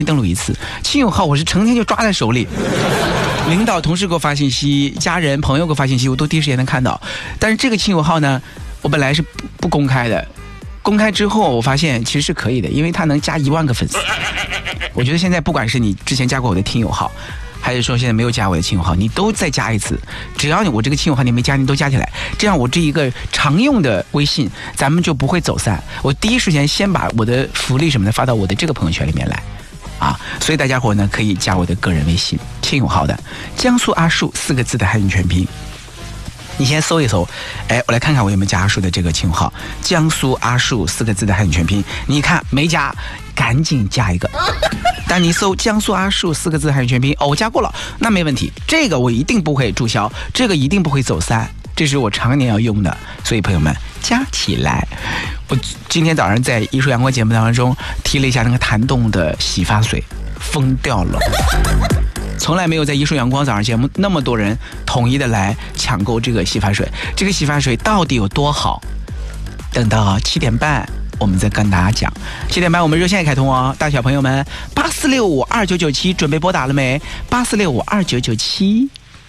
登录一次。亲友号我是成天就抓在手里，领导同事给我发信息，家人朋友给我发信息，我都第一时间能看到。但是这个亲友号呢，我本来是不公开的，公开之后我发现其实是可以的，因为它能加1万个粉丝。我觉得现在不管是你之前加过我的听友号，还是说现在没有加我的亲友号，你都再加一次，只要我这个亲友号你没加，你都加起来，这样我这一个常用的微信咱们就不会走散。我第一时间先把我的福利什么的发到我的这个朋友圈里面来啊，所以大家伙呢可以加我的个人微信亲友号的江苏阿树4个字的汉语全拼，你先搜一搜，我来看看我有没有加阿树的这个亲友号，江苏阿树4个字的汉语全拼，你看没加赶紧加一个。当你搜江苏阿树4个字汉语全拼，我加过了，那没问题，这个我一定不会注销，这个一定不会走散，这是我常年要用的，所以朋友们加起来。我今天早上在艺术阳光节目当中提了一下那个弹动的洗发水，疯掉了。从来没有在艺术阳光早上节目那么多人统一的来抢购这个洗发水，这个洗发水到底有多好，等到7点半我们再跟大家讲。7点半我们热线也开通哦，大小朋友们84652997准备拨打了没？84652997。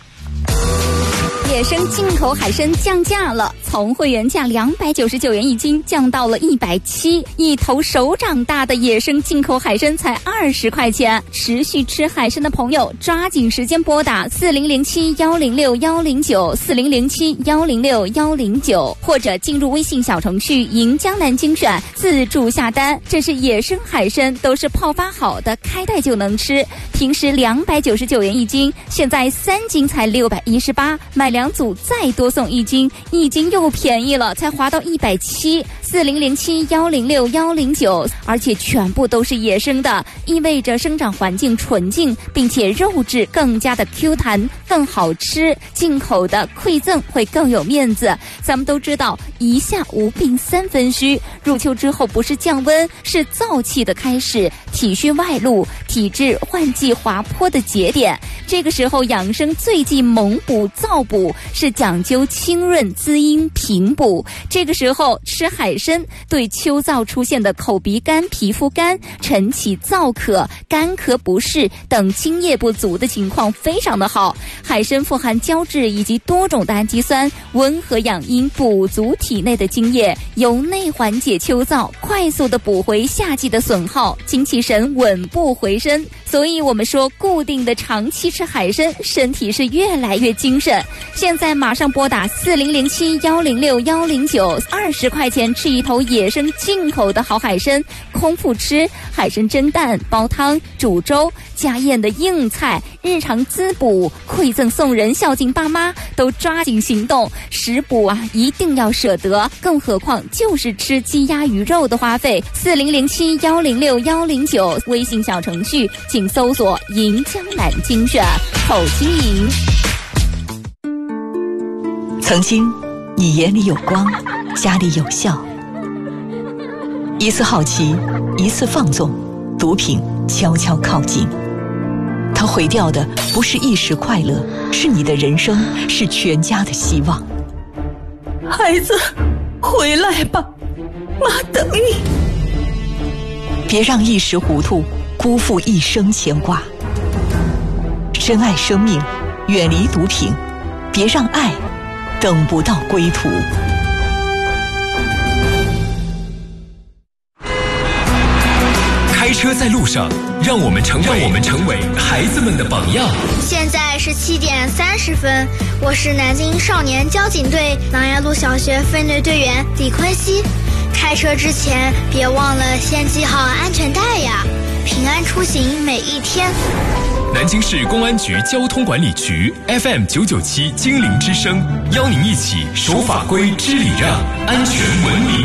野生进口海参降价了，从会员价299元一斤降到了170，一头手掌大的野生进口海参才20块钱。持续吃海参的朋友，抓紧时间拨打4007-106-109，4007-106-109，或者进入微信小程序迎江南精选自助下单。这是野生海参，都是泡发好的，开袋就能吃。平时299元一斤，现在3斤才618，买2组再多送1斤，一斤又便宜了，才划到170。4007-106-109，而且全部都是野生的，意味着生长环境纯净，并且肉质更加的 Q 弹，更好吃。进口的馈赠会更有面子。咱们都知道1夏无病3分虚，入秋之后不是降温，是燥气的开始，体虚外露，体质换季滑坡的节点。这个时候养生最忌猛补燥补，是讲究清润滋阴平补。这个时候吃海参，对秋燥出现的口鼻干、皮肤干、晨起燥渴、干咳不适等津液不足的情况非常的好。海参富含胶质以及多种的氨基酸，温和养阴，补足体内的津液，由内缓解秋燥，快速的补回夏季的损耗，精气神稳步回升。所以我们说，固定的长期吃海参，身体是越来越精神。现在马上拨打4007-106-109，20块钱吃一头野生进口的好海参，空腹吃，海参蒸蛋、煲汤、煮粥、家宴的硬菜，日常滋补，馈赠送人，孝敬爸妈，都抓紧行动。食补一定要舍得，更何况就是吃鸡鸭鱼肉的花费。4007-106-109，微信小程序请搜索迎江南精选，口经营。 曾经你眼里有光，家里有笑，一次好奇，一次放纵，毒品悄悄靠近。它毁掉的不是一时快乐，是你的人生，是全家的希望。 孩子，回来吧，妈等你。 别让一时糊涂辜负一生牵挂。珍爱生命，远离毒品，别让爱等不到归途。 开车在路上，让我们成为孩子们的榜样。 现在是7点30分，我是南京少年交警队琅琊路小学分队队员李坤熙。开车之前别忘了先系好安全带呀，平安出行每一天。 南京市公安局交通管理局 FM 997精灵之声，邀您一起守法规、知礼让，安全文明。